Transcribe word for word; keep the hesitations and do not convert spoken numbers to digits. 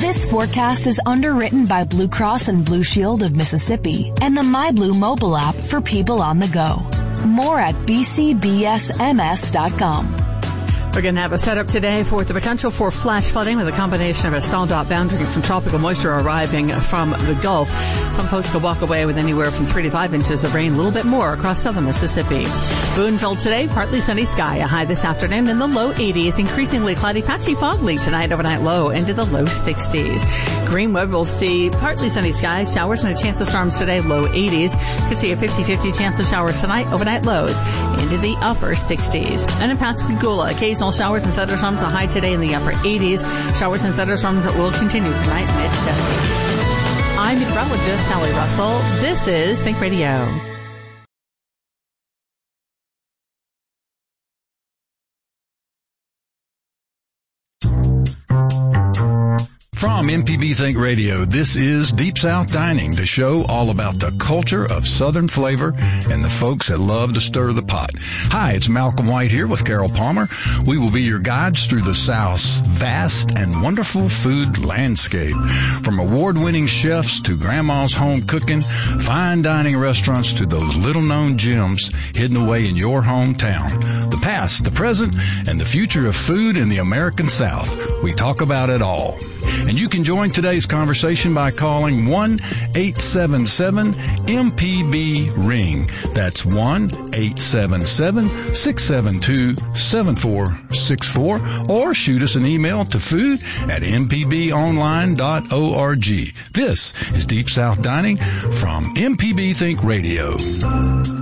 This forecast is underwritten by Blue Cross and Blue Shield of Mississippi and the MyBlue mobile app for people on the go. More at b c b s m s dot com. We're going to have a setup today for the potential for flash flooding with a combination of a stalled out boundary and some tropical moisture arriving from the Gulf. Some folks could walk away with anywhere from three to five inches of rain, a little bit more across southern Mississippi. Boonville today, partly sunny sky, a high this afternoon in the low eighties, increasingly cloudy, patchy foggy tonight, overnight low into the low sixties. Greenwood will see partly sunny skies, showers and a chance of storms today, low eighties. Could see a fifty-fifty chance of showers tonight, overnight lows into the upper sixties. And in Pascagoula, occasional showers and thunderstorms, a high today in the upper eighties. Showers and thunderstorms will continue tonight, mid seventies. I'm meteorologist Sally Russell. This is Think Radio. From M P B Think Radio, this is Deep South Dining, the show all about the culture of Southern flavor and the folks that love to stir the pot. Hi, it's Malcolm White here with Carol Palmer. We will be your guides through the South's vast and wonderful food landscape. From award-winning chefs to grandma's home cooking, fine dining restaurants to those little-known gems hidden away in your hometown. The past, the present, and the future of food in the American South. We talk about it all. And you can join today's conversation by calling one eight seven seven M P B ring. That's one eight seven seven six seven two seven four six four. Or shoot us an email to food at m p b online dot org. This is Deep South Dining from M P B Think Radio.